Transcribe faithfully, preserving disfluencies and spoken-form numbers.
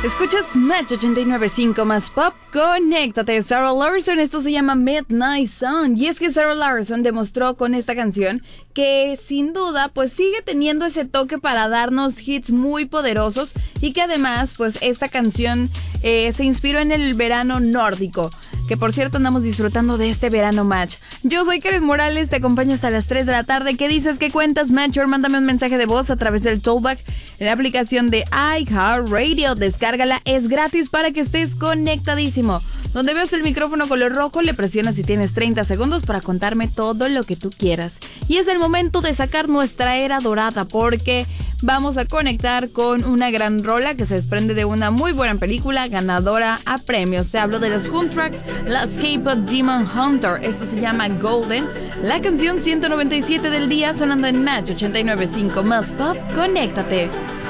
Escuchas Match ochenta y nueve punto cinco más pop, conéctate. Sarah Larson, esto se llama Midnight Sun. Y es que Sarah Larson demostró con esta canción que sin duda pues sigue teniendo ese toque para darnos hits muy poderosos, y que además pues esta canción eh, se inspiró en el verano nórdico, que por cierto andamos disfrutando de este verano Match. Yo soy Karen Morales, te acompaño hasta las tres de la tarde. ¿Qué dices? ¿Qué cuentas, Matcher? Mándame un mensaje de voz a través del Tollback en la aplicación de iHeartRadio. Descárgala, es gratis para que estés conectadísimo. Donde veas el micrófono color rojo, le presionas y tienes treinta segundos para contarme todo lo que tú quieras. Y es el momento de sacar nuestra era dorada, porque vamos a conectar con una gran rola que se desprende de una muy buena película ganadora a premios. Te hablo de los Huntracks, la Escape of Demon Hunter. Esto se llama Golden. La canción ciento noventa y siete del día sonando en Match ochenta y nueve punto cinco más pop. Conéctate.